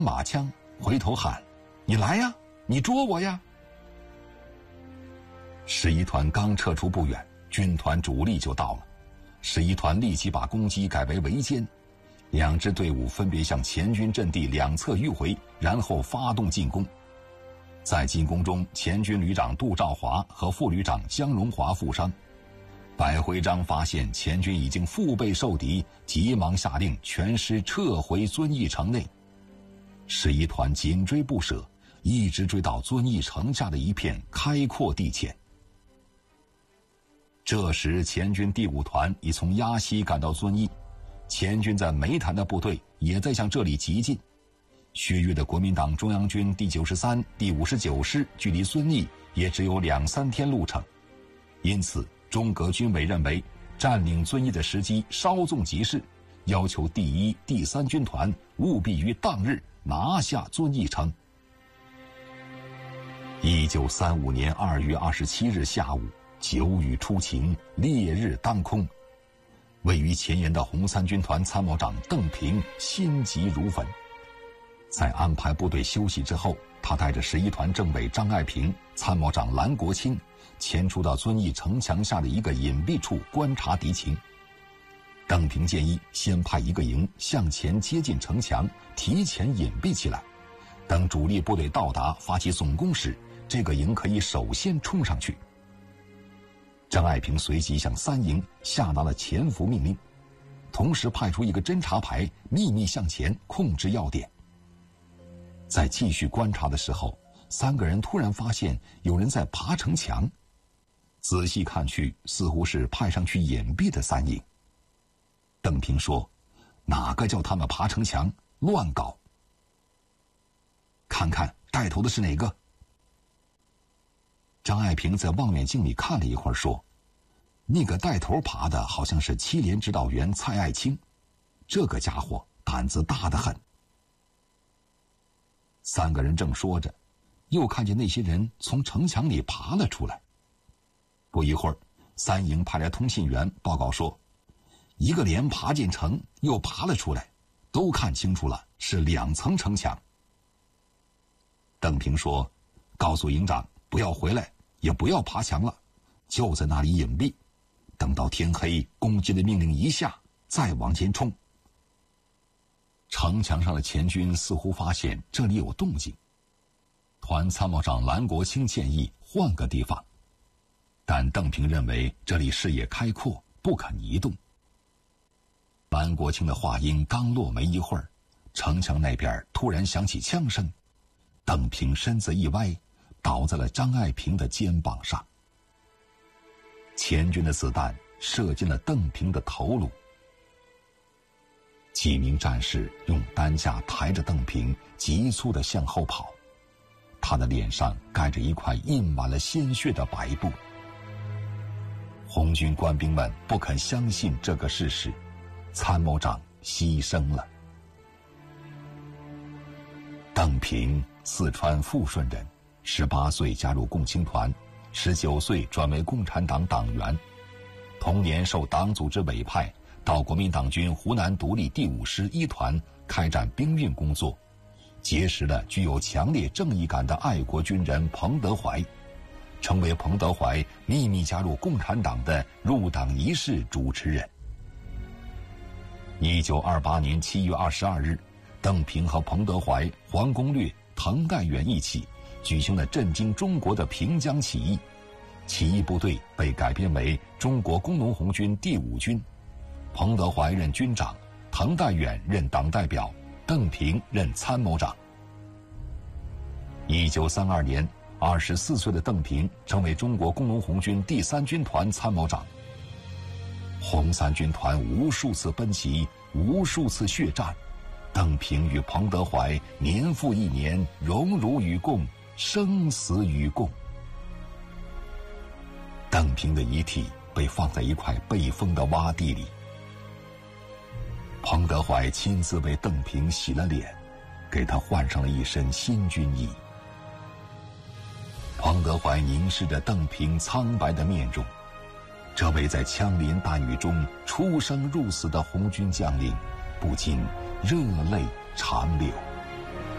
马枪，回头喊：“你来呀，你捉我呀！”11团刚撤出不远，军团主力就到了。11团立即把攻击改为围歼，两支队伍分别向前军阵地两侧迂回，然后发动进攻。在进攻中，前军旅长杜兆华和副旅长江荣华负伤。白徽章发现前军已经腹背受敌，急忙下令全师撤回遵义城内。11团紧追不舍，一直追到遵义城下的一片开阔地前。这时前军第5团已从鸭溪赶到遵义，前军在梅潭的部队也在向这里急进。薛岳的国民党中央军第93、第59师距离遵义也只有2-3天路程，因此中革军委认为占领遵义的时机稍纵即逝，要求第1、第3军团务必于当日拿下遵义城。1935年2月27日下午，久雨初晴，烈日当空。位于前沿的红三军团参谋长邓平心急如焚。在安排部队休息之后，他带着11团政委张爱萍、参谋长蓝国清潜出到遵义城墙下的一个隐蔽处观察敌情。邓平建议先派一个营向前接近城墙，提前隐蔽起来，等主力部队到达发起总攻时，这个营可以首先冲上去。张爱萍随即向3营下达了潜伏命令，同时派出一个侦察排秘密向前控制要点。在继续观察的时候，3个人突然发现有人在爬城墙，仔细看去，似乎是派上去隐蔽的3营。邓平说：“哪个叫他们爬城墙？乱搞！看看带头的是哪个？”张爱萍在望远镜里看了一会儿，说：“那个带头爬的好像是7连指导员蔡爱卿，这个家伙胆子大得很。”3个人正说着，又看见那些人从城墙里爬了出来。不一会儿，3营派来通信员报告说，一个连爬进城又爬了出来，都看清楚了，是2层城墙。邓平说：“告诉营长，不要回来，也不要爬墙了，就在那里隐蔽，等到天黑，攻击的命令一下，再往前冲。”城墙上的前军似乎发现这里有动静，团参谋长蓝国清建议换个地方，但邓平认为这里视野开阔，不肯移动。蓝国清的话音刚落没一会儿，城墙那边突然响起枪声，邓平身子一歪，倒在了张爱萍的肩膀上。前军的子弹射进了邓平的头颅。几名战士用担架抬着邓平，急促地向后跑，他的脸上盖着一块印满了鲜血的白布。红军官兵们不肯相信这个事实，参谋长牺牲了。邓平，四川富顺人，18岁加入共青团，19岁转为共产党党员，同年受党组织委派到国民党军湖南独立第5师1团开展兵运工作，结识了具有强烈正义感的爱国军人彭德怀，成为彭德怀秘密加入共产党的入党仪式主持人。1928年7月22日，邓平和彭德怀、黄公略、滕代远一起举行了震惊中国的平江起义，起义部队被改编为中国工农红军第5军，彭德怀任军长，滕代远任党代表，邓平任参谋长。1932年，24岁的邓平成为中国工农红军第3军团参谋长。红三军团无数次奔袭，无数次血战，邓平与彭德怀年复一年，荣辱与共，生死与共。邓平的遗体被放在一块被封的洼地里，彭德怀亲自为邓平洗了脸，给他换上了一身新军衣。彭德怀凝视着邓平苍白的面容，这位在枪林弹雨中出生入死的红军将领不禁热泪长流。